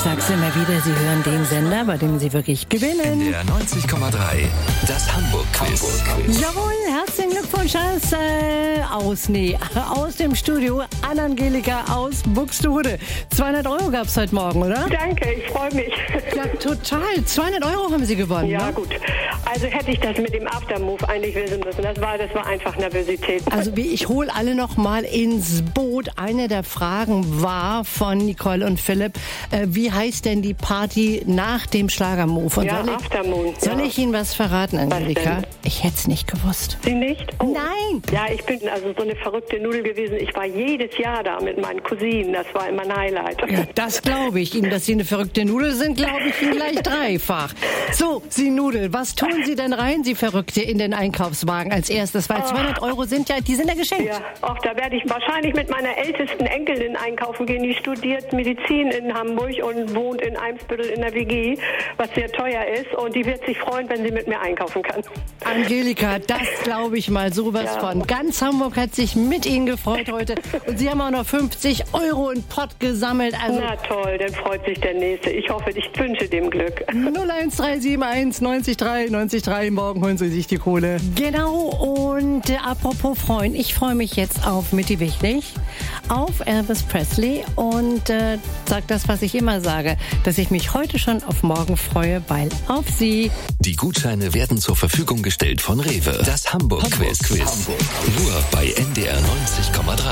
sag's immer wieder, Sie hören den Sender, bei dem Sie wirklich gewinnen. NDR 90,3, das Hamburg-Quiz. Jawohl, herzlichen Glückwunsch aus dem Studio an Angelika aus Buxtehude. 200 € gab's heute Morgen, oder? Danke, ich freue mich. Ja, total. 200 € haben Sie gewonnen. Ja, ne? gut. Also hätte ich das mit dem Aftermove eigentlich wissen müssen. Das war einfach Nervosität. Also ich hole alle noch mal ins Boot. Eine der Fragen war von Nicole und Philipp, wie heißt denn die Party nach dem Schlagermove? Und Ja, Aftermoon. soll ich Ihnen was verraten, Angelika? denn? Ich hätte es nicht gewusst. Sie nicht? Oh. Nein! Ja, ich bin also so eine verrückte Nudel gewesen. Ich war jedes Jahr da mit meinen Cousinen. Das war immer ein Highlight. Ja, das glaube ich Ihnen. Dass Sie eine verrückte Nudel sind, glaube ich Ihnen gleich dreifach. So, Sie Nudel, was tun Sie denn rein, Sie Verrückte, in den Einkaufswagen als erstes? Weil 200 € sind ja geschenkt. Ja, auch da werde ich wahrscheinlich mit meiner ältesten Enkelin einkaufen gehen. Die studiert Medizin in Hamburg und wohnt in Eimsbüttel in der WG, was sehr teuer ist. Und die wird sich freuen, wenn sie mit mir einkaufen kann. Angelika, das glaube ich mal sowas von. Ganz Hamburg hat sich mit Ihnen gefreut heute. Und Sie haben auch noch 50 € in Pott gesammelt. Also Na toll, dann freut sich der Nächste. Ich hoffe, ich wünsche dem Glück. 01371 90 3. Morgen holen Sie sich die Kohle. Genau, und apropos freuen, ich freue mich jetzt auf Mitty Wichtig, auf Elvis Presley und sag das, was ich immer sage, dass ich mich heute schon auf morgen freue, weil auf Sie. Die Gutscheine werden zur Verfügung gestellt von Rewe. Das Hamburg-Quiz. Nur bei NDR 90,3.